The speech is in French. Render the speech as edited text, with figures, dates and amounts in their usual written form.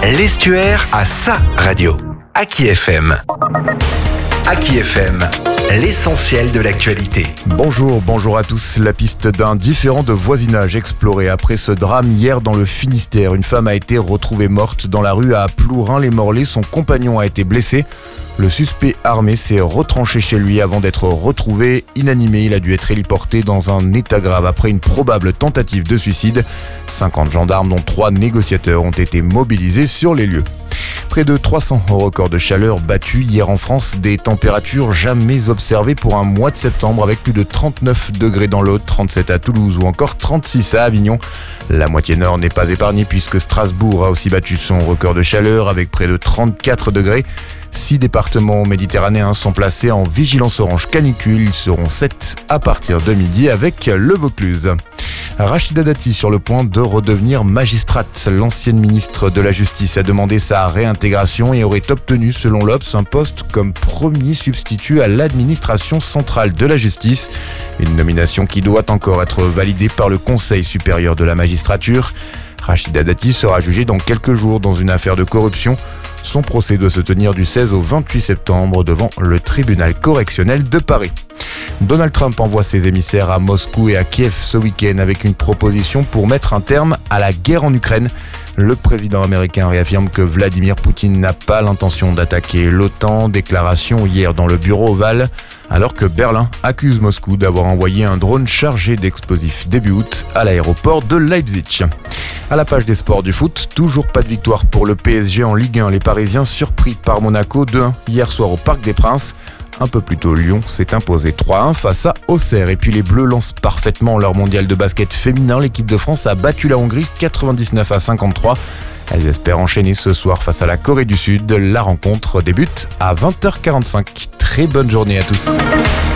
L'Estuaire a sa radio. Aki FM. Aki FM, l'essentiel de l'actualité. Bonjour à tous. La piste d'un différend de voisinage explorée après ce drame hier dans le Finistère. Une femme a été retrouvée morte dans la rue à Plourin-les-Morlaix. Son compagnon a été blessé. Le suspect armé s'est retranché chez lui avant d'être retrouvé inanimé. Il a dû être héliporté dans un état grave après une probable tentative de suicide. 50 gendarmes, dont 3 négociateurs, ont été mobilisés sur les lieux. Près de 300 records de chaleur battus hier en France, des températures jamais observées pour un mois de septembre avec plus de 39 degrés dans l'Aude, 37 à Toulouse ou encore 36 à Avignon. La moitié nord n'est pas épargnée puisque Strasbourg a aussi battu son record de chaleur avec près de 34 degrés. 6 départements méditerranéens sont placés en vigilance orange canicule. Ils seront 7 à partir de midi avec le Vaucluse. Rachida Dati sur le point de redevenir magistrate. L'ancienne ministre de la Justice a demandé sa réintégration et aurait obtenu, selon l'Obs, un poste comme premier substitut à l'administration centrale de la justice. Une nomination qui doit encore être validée par le Conseil supérieur de la magistrature. Rachida Dati sera jugée dans quelques jours dans une affaire de corruption. Son procès doit se tenir du 16 au 28 septembre devant le tribunal correctionnel de Paris. Donald Trump envoie ses émissaires à Moscou et à Kiev ce week-end avec une proposition pour mettre un terme à la guerre en Ukraine. Le président américain réaffirme que Vladimir Poutine n'a pas l'intention d'attaquer l'OTAN. Déclaration hier dans le bureau ovale, alors que Berlin accuse Moscou d'avoir envoyé un drone chargé d'explosifs début août à l'aéroport de Leipzig. À la page des sports du foot, toujours pas de victoire pour le PSG en Ligue 1. Les Parisiens surpris par Monaco 2-1 hier soir au Parc des Princes. Un peu plus tôt, Lyon s'est imposé 3-1 face à Auxerre. Et puis les Bleus lancent parfaitement leur mondial de basket féminin. L'équipe de France a battu la Hongrie 99-53. Elles espèrent enchaîner ce soir face à la Corée du Sud. La rencontre débute à 20h45. Très bonne journée à tous.